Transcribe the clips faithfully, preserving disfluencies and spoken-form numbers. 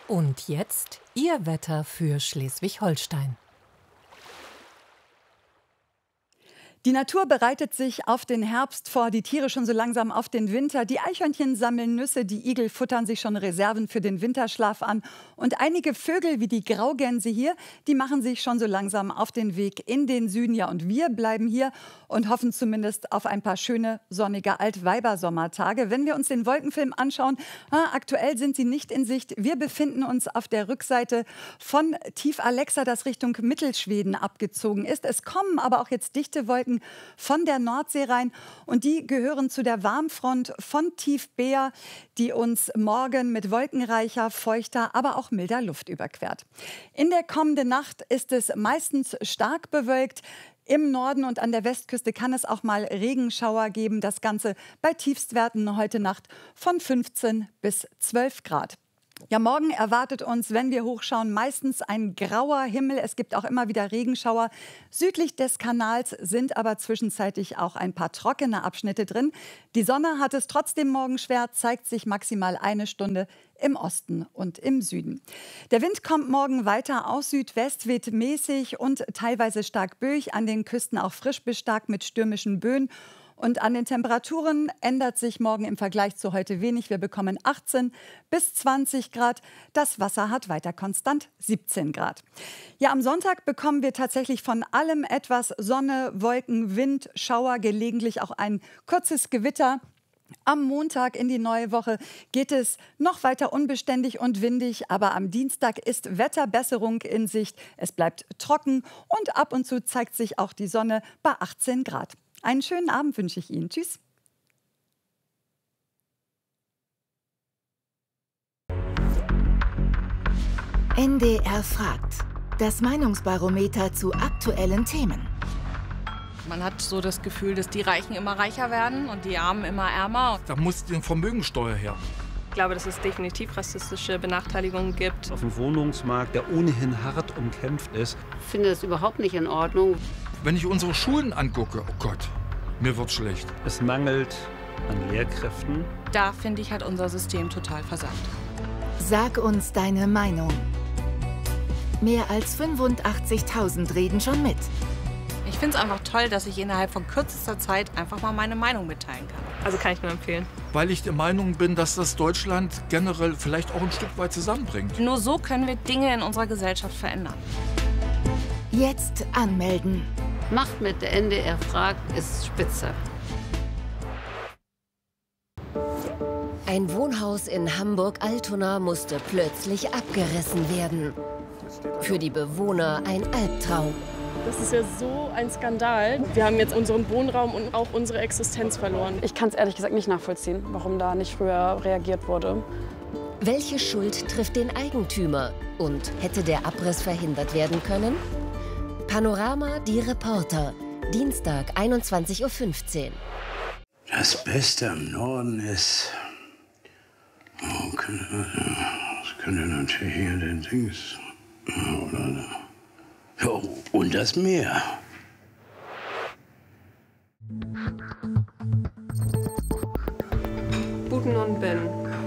Und jetzt Ihr Wetter für Schleswig-Holstein. Die Natur bereitet sich auf den Herbst vor, die Tiere schon so langsam auf den Winter. Die Eichhörnchen sammeln Nüsse, die Igel futtern sich schon Reserven für den Winterschlaf an. Und einige Vögel wie die Graugänse hier, die machen sich schon so langsam auf den Weg in den Süden. Ja, und wir bleiben hier und hoffen zumindest auf ein paar schöne, sonnige Altweiber-Sommertage. Wenn wir uns den Wolkenfilm anschauen, ah, aktuell sind sie nicht in Sicht. Wir befinden uns auf der Rückseite von Tief Alexa, das Richtung Mittelschweden abgezogen ist. Es kommen aber auch jetzt dichte Wolken von der Nordsee rein und die gehören zu der Warmfront von Tief Bea, die uns morgen mit wolkenreicher, feuchter, aber auch milder Luft überquert. In der kommenden Nacht ist es meistens stark bewölkt. Im Norden und an der Westküste kann es auch mal Regenschauer geben. Das Ganze bei Tiefstwerten heute Nacht von fünfzehn bis zwölf Grad. Ja, morgen erwartet uns, wenn wir hochschauen, meistens ein grauer Himmel. Es gibt auch immer wieder Regenschauer. Südlich des Kanals sind aber zwischenzeitlich auch ein paar trockene Abschnitte drin. Die Sonne hat es trotzdem morgen schwer, zeigt sich maximal eine Stunde im Osten und im Süden. Der Wind kommt morgen weiter aus Südwest, weht mäßig und teilweise stark böig, an den Küsten auch frisch bis stark mit stürmischen Böen. Und an den Temperaturen ändert sich morgen im Vergleich zu heute wenig. Wir bekommen achtzehn bis zwanzig Grad. Das Wasser hat weiter konstant siebzehn Grad. Ja, am Sonntag bekommen wir tatsächlich von allem etwas: Sonne, Wolken, Wind, Schauer, gelegentlich auch ein kurzes Gewitter. Am Montag in die neue Woche geht es noch weiter unbeständig und windig, aber am Dienstag ist Wetterbesserung in Sicht. Es bleibt trocken und ab und zu zeigt sich auch die Sonne bei achtzehn Grad. Einen schönen Abend wünsche ich Ihnen. Tschüss. N D R fragt. Das Meinungsbarometer zu aktuellen Themen. Man hat so das Gefühl, dass die Reichen immer reicher werden und die Armen immer ärmer. Da muss die Vermögensteuer her. Ich glaube, dass es definitiv rassistische Benachteiligungen gibt. Auf dem Wohnungsmarkt, der ohnehin hart umkämpft ist. Ich finde das überhaupt nicht in Ordnung. Wenn ich unsere Schulen angucke, oh Gott, mir wird's schlecht. Es mangelt an Lehrkräften. Da, finde ich, hat unser System total versagt. Sag uns deine Meinung. Mehr als fünfundachtzigtausend reden schon mit. Ich finde es einfach toll, dass ich innerhalb von kürzester Zeit einfach mal meine Meinung mitteilen kann. Also kann ich nur empfehlen. Weil ich der Meinung bin, dass das Deutschland generell vielleicht auch ein Stück weit zusammenbringt. Nur so können wir Dinge in unserer Gesellschaft verändern. Jetzt anmelden. Macht mit, der N D R fragt, ist spitze. Ein Wohnhaus in Hamburg-Altona musste plötzlich abgerissen werden. Für die Bewohner ein Albtraum. Das ist ja so ein Skandal. Wir haben jetzt unseren Wohnraum und auch unsere Existenz verloren. Ich kann es ehrlich gesagt nicht nachvollziehen, warum da nicht früher reagiert wurde. Welche Schuld trifft den Eigentümer? Und hätte der Abriss verhindert werden können? Panorama, die Reporter. Dienstag, einundzwanzig Uhr fünfzehn. Das Beste am Norden ist... Okay, das könnte natürlich hier den Dings... Oder... Ja, und das Meer. Buten und Ben.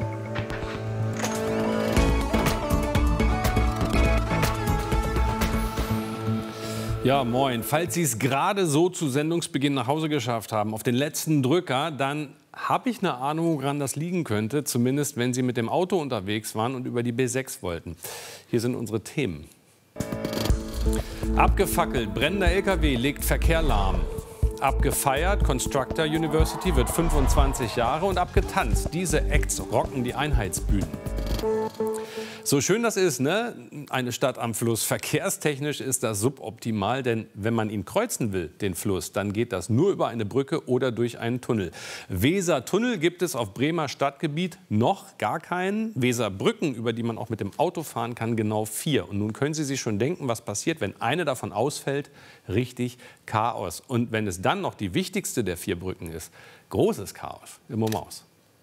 Ja, moin. Falls Sie es gerade so zu Sendungsbeginn nach Hause geschafft haben, auf den letzten Drücker, dann habe ich eine Ahnung, woran das liegen könnte. Zumindest, wenn Sie mit dem Auto unterwegs waren und über die B sechs wollten. Hier sind unsere Themen. Abgefackelt, brennender L K W legt Verkehr lahm. Abgefeiert, Constructor University wird fünfundzwanzig Jahre und abgetanzt. Diese Acts rocken die Einheitsbühnen. So schön das ist, ne? Eine Stadt am Fluss. Verkehrstechnisch ist das suboptimal, denn wenn man ihn kreuzen will, den Fluss, dann geht das nur über eine Brücke oder durch einen Tunnel. Wesertunnel gibt es auf Bremer Stadtgebiet noch gar keinen. Weserbrücken, über die man auch mit dem Auto fahren kann, genau vier. Und nun können Sie sich schon denken, was passiert, wenn eine davon ausfällt. Richtig Chaos. Und wenn es dann noch die wichtigste der vier Brücken ist, großes Chaos im Maus.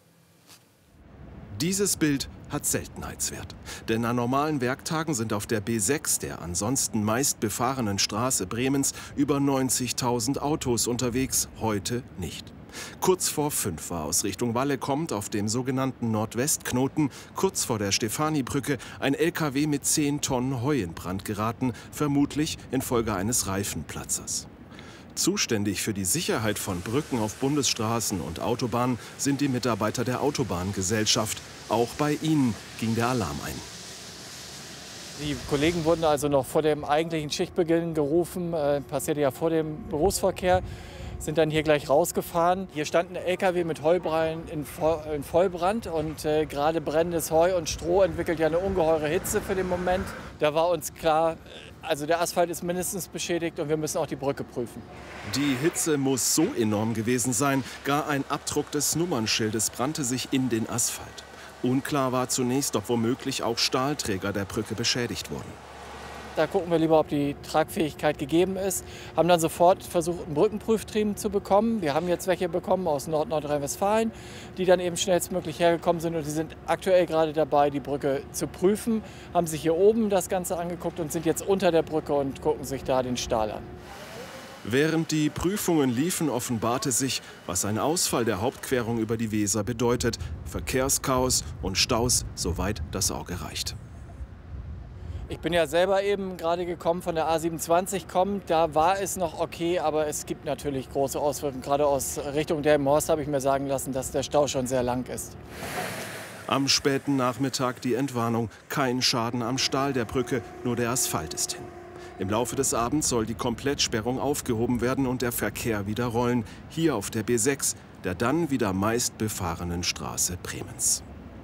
Dieses Bild hat Seltenheitswert. Denn an normalen Werktagen sind auf der B sechs, der ansonsten meist befahrenen Straße Bremens, über neunzigtausend Autos unterwegs, heute nicht. Kurz vor fünf war aus Richtung Walle kommt auf dem sogenannten Nordwestknoten, kurz vor der Stefani-Brücke, ein L K W mit zehn Tonnen Heu in Brand geraten, vermutlich infolge eines Reifenplatzers. Zuständig für die Sicherheit von Brücken auf Bundesstraßen und Autobahnen sind die Mitarbeiter der Autobahngesellschaft. Auch bei ihnen ging der Alarm ein. Die Kollegen wurden also noch vor dem eigentlichen Schichtbeginn gerufen, äh, passierte ja vor dem Berufsverkehr, sind dann hier gleich rausgefahren. Hier stand ein L K W mit Heuballen in, Vo in Vollbrand und äh, gerade brennendes Heu und Stroh entwickelt ja eine ungeheure Hitze für den Moment. Da war uns klar, also der Asphalt ist mindestens beschädigt und wir müssen auch die Brücke prüfen. Die Hitze muss so enorm gewesen sein, gar ein Abdruck des Nummernschildes brannte sich in den Asphalt. Unklar war zunächst, ob womöglich auch Stahlträger der Brücke beschädigt wurden. Da gucken wir lieber, ob die Tragfähigkeit gegeben ist. Haben dann sofort versucht, einen Brückenprüfteam zu bekommen. Wir haben jetzt welche bekommen aus Nord-Nordrhein-Westfalen, die dann eben schnellstmöglich hergekommen sind. Und die sind aktuell gerade dabei, die Brücke zu prüfen. Haben sich hier oben das Ganze angeguckt und sind jetzt unter der Brücke und gucken sich da den Stahl an. Während die Prüfungen liefen, offenbarte sich, was ein Ausfall der Hauptquerung über die Weser bedeutet. Verkehrschaos und Staus, soweit das Auge reicht. Ich bin ja selber eben gerade gekommen, von der A siebenundzwanzig kommt. Da war es noch okay, aber es gibt natürlich große Auswirkungen. Gerade aus Richtung Delmenhorst habe ich mir sagen lassen, dass der Stau schon sehr lang ist. Am späten Nachmittag die Entwarnung. Kein Schaden am Stahl der Brücke, nur der Asphalt ist hin. Im Laufe des Abends soll die Komplettsperrung aufgehoben werden und der Verkehr wieder rollen. Hier auf der B sechs, der dann wieder meist befahrenen Straße Bremens.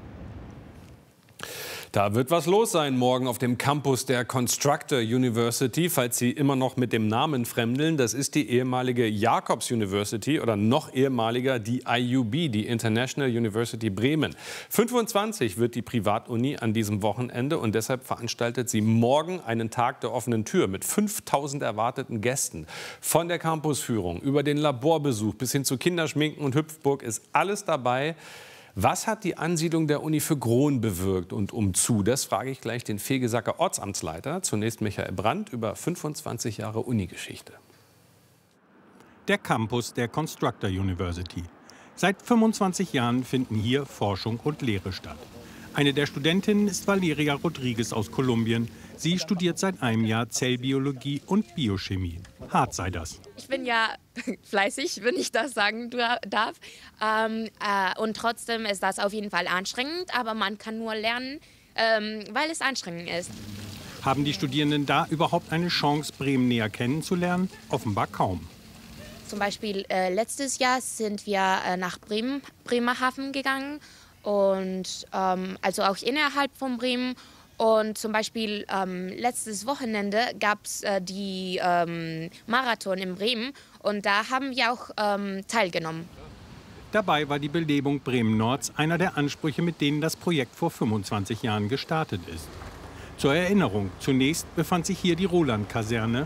Da wird was los sein morgen auf dem Campus der Constructor University, falls Sie immer noch mit dem Namen fremdeln. Das ist die ehemalige Jacobs University oder noch ehemaliger die I U B, die International University Bremen. fünfundzwanzig wird die Privatuni an diesem Wochenende und deshalb veranstaltet sie morgen einen Tag der offenen Tür mit fünftausend erwarteten Gästen. Von der Campusführung über den Laborbesuch bis hin zu Kinderschminken und Hüpfburg ist alles dabei. Was hat die Ansiedlung der Uni für Grohn bewirkt und umzu? Das frage ich gleich den Vegesacker Ortsamtsleiter. Zunächst Michael Brandt über fünfundzwanzig Jahre Unigeschichte. Der Campus der Constructor University. Seit fünfundzwanzig Jahren finden hier Forschung und Lehre statt. Eine der Studentinnen ist Valeria Rodriguez aus Kolumbien. Sie studiert seit einem Jahr Zellbiologie und Biochemie. Hart sei das. Ich bin ja fleißig, wenn ich das sagen darf. Ähm, äh, und trotzdem ist das auf jeden Fall anstrengend. Aber man kann nur lernen, ähm, weil es anstrengend ist. Haben die Studierenden da überhaupt eine Chance, Bremen näher kennenzulernen? Offenbar kaum. Zum Beispiel äh, letztes Jahr sind wir äh, nach Bremen, Bremerhaven gegangen. Und ähm, also auch innerhalb von Bremen. Und zum Beispiel ähm, letztes Wochenende gab es äh, die ähm, Marathon in Bremen und da haben wir auch ähm, teilgenommen. Dabei war die Belebung Bremen-Nords einer der Ansprüche, mit denen das Projekt vor fünfundzwanzig Jahren gestartet ist. Zur Erinnerung, zunächst befand sich hier die Roland-Kaserne.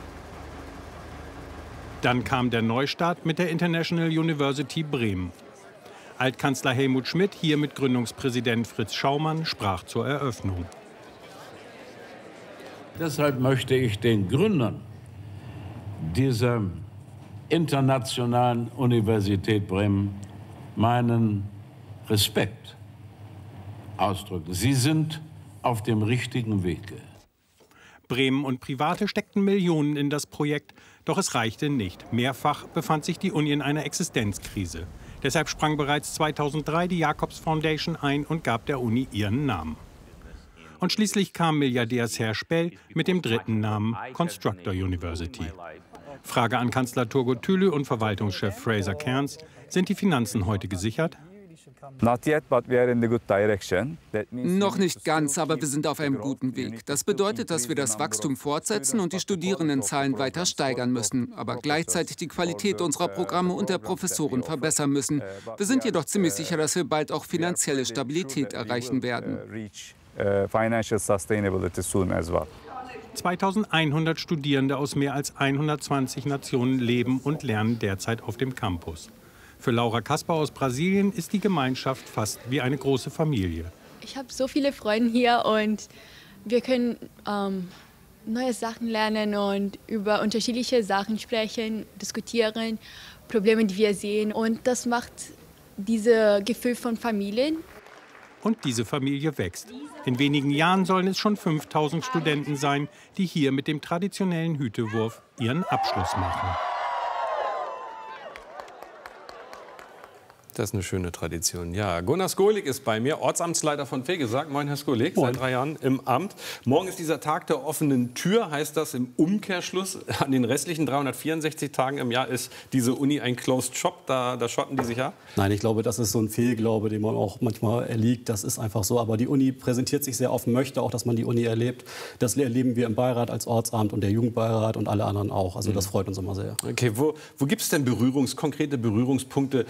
Dann kam der Neustart mit der International University Bremen. Altkanzler Helmut Schmidt, hier mit Gründungspräsident Fritz Schaumann, sprach zur Eröffnung. Deshalb möchte ich den Gründern dieser internationalen Universität Bremen meinen Respekt ausdrücken. Sie sind auf dem richtigen Weg. Bremen und Private steckten Millionen in das Projekt, doch es reichte nicht. Mehrfach befand sich die Uni in einer Existenzkrise. Deshalb sprang bereits zweitausenddrei die Jacobs Foundation ein und gab der Uni ihren Namen. Und schließlich kam Milliardär Serge Bell mit dem dritten Namen Constructor University. Frage an Kanzler Turgut Tülü und Verwaltungschef Fraser Cairns: Sind die Finanzen heute gesichert? Noch nicht ganz, aber wir sind auf einem guten Weg. Das bedeutet, dass wir das Wachstum fortsetzen und die Studierendenzahlen weiter steigern müssen, aber gleichzeitig die Qualität unserer Programme und der Professoren verbessern müssen. Wir sind jedoch ziemlich sicher, dass wir bald auch finanzielle Stabilität erreichen werden. zweitausendeinhundert Studierende aus mehr als hundertzwanzig Nationen leben und lernen derzeit auf dem Campus. Für Laura Kasper aus Brasilien ist die Gemeinschaft fast wie eine große Familie. Ich habe so viele Freunde hier und wir können ähm, neue Sachen lernen und über unterschiedliche Sachen sprechen, diskutieren. Probleme, die wir sehen. Und das macht dieses Gefühl von Familien. Und diese Familie wächst. In wenigen Jahren sollen es schon fünftausend Studenten sein, die hier mit dem traditionellen Hütewurf ihren Abschluss machen. Das ist eine schöne Tradition. Ja, Gunnar Skolik ist bei mir, Ortsamtsleiter von Vegesack. Moin, Herr Skolik, seit drei Jahren im Amt. Morgen ist dieser Tag der offenen Tür. Heißt das im Umkehrschluss, an den restlichen dreihundertvierundsechzig Tagen im Jahr ist diese Uni ein Closed Shop? Da, da schotten die sich ab? Nein, ich glaube, das ist so ein Fehlglaube, den man auch manchmal erliegt. Das ist einfach so. Aber die Uni präsentiert sich sehr offen, möchte auch, dass man die Uni erlebt. Das erleben wir im Beirat als Ortsamt und der Jugendbeirat und alle anderen auch. Also das freut uns immer sehr. Okay, wo, wo gibt es denn Berührungs-, konkrete Berührungspunkte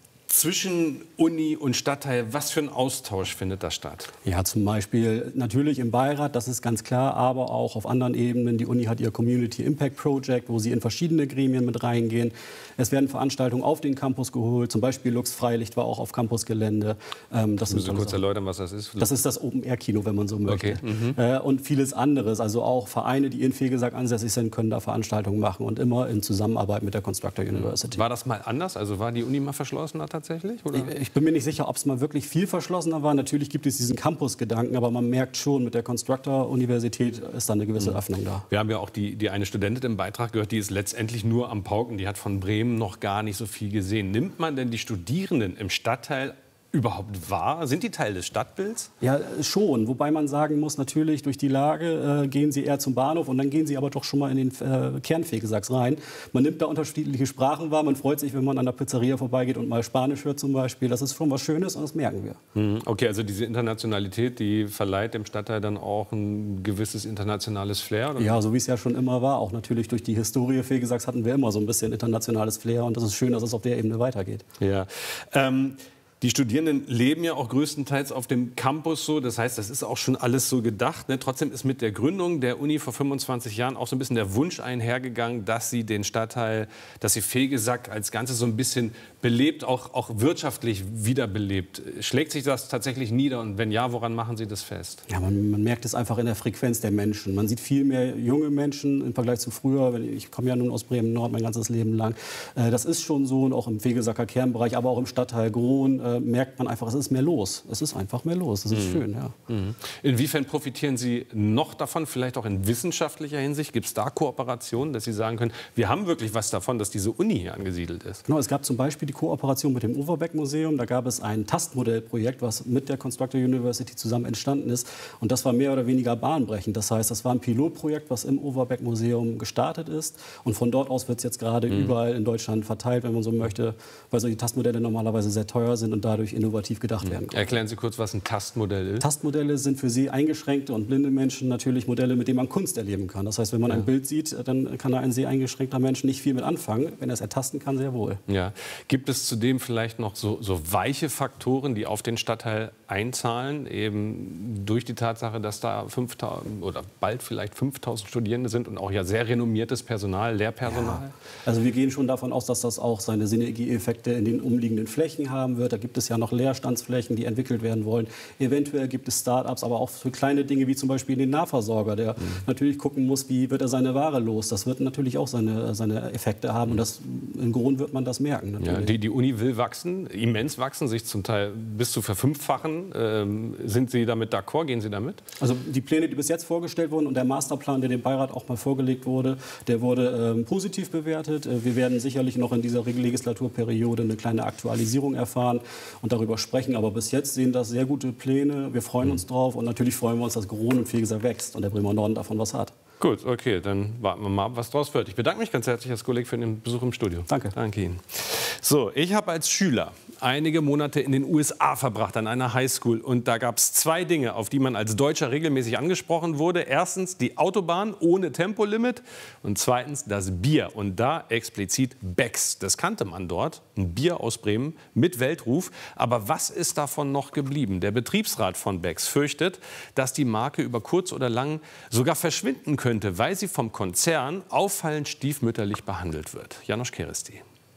zwischen Uni und Stadtteil? Was für ein Austausch findet da statt? Ja, zum Beispiel natürlich im Beirat, das ist ganz klar, aber auch auf anderen Ebenen. Die Uni hat ihr Community Impact Project, wo sie in verschiedene Gremien mit reingehen. Es werden Veranstaltungen auf den Campus geholt, zum Beispiel Lux Freilicht war auch auf Campusgelände. Ähm, das Müssen Sie kurz erläutern, was das ist? Das ist das Open-Air-Kino, wenn man so möchte. Okay. Mhm. Äh, und vieles anderes. Also auch Vereine, die in Vegesack ansässig sind, können da Veranstaltungen machen und immer in Zusammenarbeit mit der Constructor University. War das mal anders? Also war die Uni mal verschlossener tatsächlich? Oder? Ich, ich bin mir nicht sicher, ob es mal wirklich viel verschlossener war. Natürlich gibt es diesen Campus-Gedanken, aber man merkt schon, mit der Constructor-Universität ist da eine gewisse mhm. Öffnung da. Wir haben ja auch die, die eine Studentin im Beitrag gehört, die ist letztendlich nur am Pauken. Die hat von Bremen noch gar nicht so viel gesehen. Nimmt man denn die Studierenden im Stadtteil überhaupt wahr? Sind die Teil des Stadtbilds? Ja, schon. Wobei man sagen muss, natürlich durch die Lage äh, gehen sie eher zum Bahnhof und dann gehen sie aber doch schon mal in den äh, Kern Vegesacks rein. Man nimmt da unterschiedliche Sprachen wahr. Man freut sich, wenn man an der Pizzeria vorbeigeht und mal Spanisch hört zum Beispiel. Das ist schon was Schönes und das merken wir. Okay, also diese Internationalität, die verleiht dem Stadtteil dann auch ein gewisses internationales Flair? Oder? Ja, so wie es ja schon immer war. Auch natürlich durch die Historie Vegesacks hatten wir immer so ein bisschen internationales Flair und das ist schön, dass es auf der Ebene weitergeht. Ja. Ähm Die Studierenden leben ja auch größtenteils auf dem Campus so. Das heißt, das ist auch schon alles so gedacht. Ne? Trotzdem ist mit der Gründung der Uni vor fünfundzwanzig Jahren auch so ein bisschen der Wunsch einhergegangen, dass sie den Stadtteil, dass sie Vegesack als Ganzes so ein bisschen belebt, auch, auch wirtschaftlich wiederbelebt. Schlägt sich das tatsächlich nieder? Und wenn ja, woran machen Sie das fest? Ja, man, man merkt es einfach in der Frequenz der Menschen. Man sieht viel mehr junge Menschen im Vergleich zu früher. Ich komme ja nun aus Bremen-Nord mein ganzes Leben lang. Das ist schon so, und auch im Vegesacker Kernbereich, aber auch im Stadtteil Grohn merkt man einfach, es ist mehr los. Es ist einfach mehr los. Das ist mhm. schön, ja. Mhm. Inwiefern profitieren Sie noch davon, vielleicht auch in wissenschaftlicher Hinsicht? Gibt es da Kooperationen, dass Sie sagen können, wir haben wirklich was davon, dass diese Uni hier angesiedelt ist? Genau, es gab zum Beispiel die Kooperation mit dem Overbeck-Museum. Da gab es ein Tastmodellprojekt, was mit der Constructor University zusammen entstanden ist. Und das war mehr oder weniger bahnbrechend. Das heißt, das war ein Pilotprojekt, was im Overbeck-Museum gestartet ist. Und von dort aus wird es jetzt gerade mhm. überall in Deutschland verteilt, wenn man so möchte, weil solche Tastmodelle normalerweise sehr teuer sind und dadurch innovativ gedacht werden können. Erklären Sie kurz, was ein Tastmodell ist. Tastmodelle sind für Sie eingeschränkte und blinde Menschen natürlich Modelle, mit denen man Kunst erleben kann. Das heißt, wenn man ja. ein Bild sieht, dann kann ein sehr eingeschränkter Mensch nicht viel mit anfangen. Wenn er es ertasten kann, sehr wohl. Ja. Gibt es zudem vielleicht noch so, so weiche Faktoren, die auf den Stadtteil einzahlen, eben durch die Tatsache, dass da fünftausend oder bald vielleicht fünftausend Studierende sind und auch ja sehr renommiertes Personal, Lehrpersonal? Ja. Also wir gehen schon davon aus, dass das auch seine Synergieeffekte in den umliegenden Flächen haben wird. Da gibt es ja noch Leerstandsflächen, die entwickelt werden wollen. Eventuell gibt es Start-ups, aber auch für kleine Dinge wie zum Beispiel den Nahversorger, der mhm. natürlich gucken muss, wie wird er seine Ware los. Das wird natürlich auch seine, seine Effekte haben und das, in Grohn wird man das merken. Ja, die, die Uni will wachsen, immens wachsen, sich zum Teil bis zu verfünffachen. Ähm, sind Sie damit d'accord? Gehen Sie damit? Also die Pläne, die bis jetzt vorgestellt wurden und der Masterplan, der dem Beirat auch mal vorgelegt wurde, der wurde ähm, positiv bewertet. Wir werden sicherlich noch in dieser Legislaturperiode eine kleine Aktualisierung erfahren und darüber sprechen. Aber bis jetzt sehen das sehr gute Pläne. Wir freuen uns drauf und natürlich freuen wir uns, dass Grohn und Vegesack wächst und der Bremer Norden davon was hat. Gut, okay, dann warten wir mal ab, was draus wird. Ich bedanke mich ganz herzlich, Herr Skolik, für den Besuch im Studio. Danke. Danke Ihnen. So, ich habe als Schüler einige Monate in den U S A verbracht, an einer Highschool. Und da gab es zwei Dinge, auf die man als Deutscher regelmäßig angesprochen wurde. Erstens die Autobahn ohne Tempolimit und zweitens das Bier. Und da explizit Becks. Das kannte man dort, ein Bier aus Bremen mit Weltruf. Aber was ist davon noch geblieben? Der Betriebsrat von Becks fürchtet, dass die Marke über kurz oder lang sogar verschwinden könnte, weil sie vom Konzern auffallend stiefmütterlich behandelt wird. Janusz Keresti.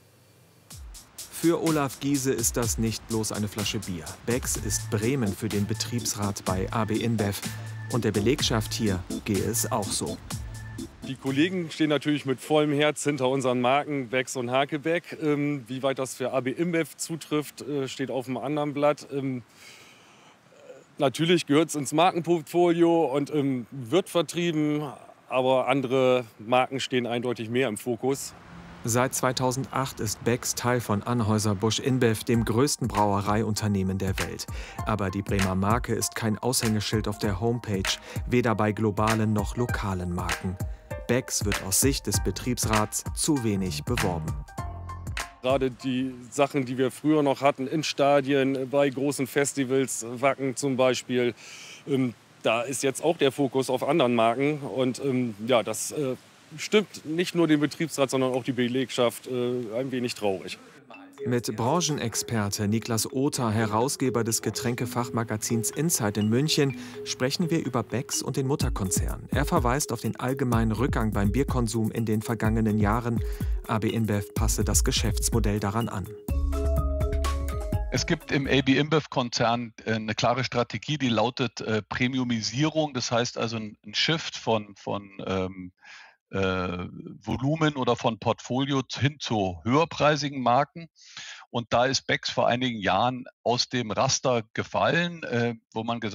Für Olaf Giese ist das nicht bloß eine Flasche Bier. Becks ist Bremen für den Betriebsrat bei A B InBev. Und der Belegschaft hier gehe es auch so. Die Kollegen stehen natürlich mit vollem Herz hinter unseren Marken Becks und Hakebeck. Ähm, wie weit das für A B InBev zutrifft, äh, steht auf einem anderen Blatt. Ähm, natürlich gehört es ins Markenportfolio und ähm, wird vertrieben, aber andere Marken stehen eindeutig mehr im Fokus. Seit zweitausendacht ist Becks Teil von Anheuser-Busch InBev, dem größten Brauereiunternehmen der Welt. Aber die Bremer Marke ist kein Aushängeschild auf der Homepage, weder bei globalen noch lokalen Marken. Becks wird aus Sicht des Betriebsrats zu wenig beworben. Gerade die Sachen, die wir früher noch hatten in Stadien, bei großen Festivals, Wacken zum Beispiel, ähm, da ist jetzt auch der Fokus auf anderen Marken. Und ähm, ja, das äh, stimmt nicht nur den Betriebsrat, sondern auch die Belegschaft äh, ein wenig traurig. Mit Branchenexperte Niklas Oter, Herausgeber des Getränkefachmagazins Insight in München, sprechen wir über Becks und den Mutterkonzern. Er verweist auf den allgemeinen Rückgang beim Bierkonsum in den vergangenen Jahren. A B InBev passe das Geschäftsmodell daran an. Es gibt im A B InBev-Konzern eine klare Strategie, die lautet äh, Premiumisierung. Das heißt also ein, ein Shift von, von ähm, Äh, Volumen oder von Portfolio hin zu höherpreisigen Marken. Und da ist Becks vor einigen Jahren aus dem Raster gefallen, äh, wo man gesagt